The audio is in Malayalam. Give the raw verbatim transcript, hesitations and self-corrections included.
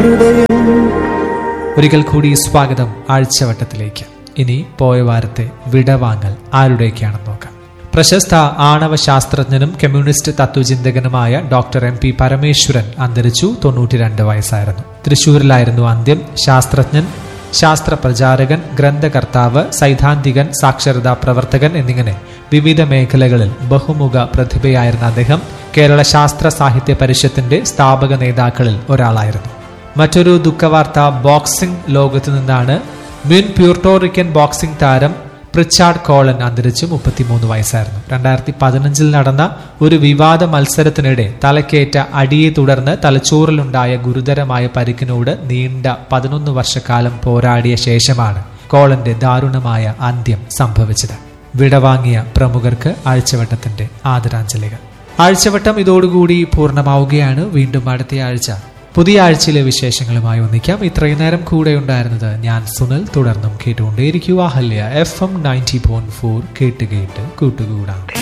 ഒരിക്കൽ കൂടി സ്വാഗതം ആഴ്ചവട്ടത്തിലേക്ക്. ഇനി പോയ വാരത്തെ വിടവാങ്ങൽ ആരുടെയൊക്കെയാണെന്ന് നോക്കാം. പ്രശസ്ത ആണവ ശാസ്ത്രജ്ഞനും communist തത്വചിന്തകനുമായ doctor M P Parameswaran അന്തരിച്ചു. തൊണ്ണൂറ്റി രണ്ട് വയസ്സായിരുന്നു. തൃശൂരിലായിരുന്നു അന്ത്യം. ശാസ്ത്രജ്ഞൻ, ശാസ്ത്ര പ്രചാരകൻ, ഗ്രന്ഥകർത്താവ്, സൈദ്ധാന്തികൻ, സാക്ഷരതാ പ്രവർത്തകൻ എന്നിങ്ങനെ വിവിധ മേഖലകളിൽ ബഹുമുഖ പ്രതിഭയായിരുന്ന അദ്ദേഹം കേരള ശാസ്ത്ര സാഹിത്യ പരിഷത്തിന്റെ സ്ഥാപക നേതാക്കളിൽ ഒരാളായിരുന്നു. മറ്റൊരു ദുഃഖവാർത്ത ബോക്സിംഗ് ലോകത്തു നിന്നാണ്. മുൻ പ്യൂർട്ടോറിക്കൻ ബോക്സിംഗ് താരം പ്രിച്ചാർഡ് കോളൻ അന്തരിച്ചു. മുപ്പത്തിമൂന്ന് വയസ്സായിരുന്നു. രണ്ടായിരത്തി പതിനഞ്ചിൽ നടന്ന ഒരു വിവാദ മത്സരത്തിനിടെ തലക്കേറ്റ അടിയെ തുടർന്ന് തലച്ചോറിലുണ്ടായ ഗുരുതരമായ പരിക്കിനോട് നീണ്ട പതിനൊന്ന് വർഷക്കാലം പോരാടിയ ശേഷമാണ് കോളന്റെ ദാരുണമായ അന്ത്യം സംഭവിച്ചത്. വിടവാങ്ങിയ പ്രമുഖർക്ക് ആഴ്ചവട്ടത്തിന്റെ ആദരാഞ്ജലികൾ. ആഴ്ചവട്ടം ഇതോടുകൂടി പൂർണ്ണമാവുകയാണ്. വീണ്ടും അടുത്ത ആഴ്ച പുതിയ ആഴ്ചയിലെ വിശേഷങ്ങളുമായി ഒന്നിക്കാം. ഇത്രയും നേരം കൂടെ ഉണ്ടായിരുന്നത് ഞാൻ സുനിൽ. തുടർന്നും കേട്ടുകൊണ്ടേയിരിക്കുക Ahalya F M ninety point four. കേട്ട് കേട്ട് കൂട്ടുകൂടാം.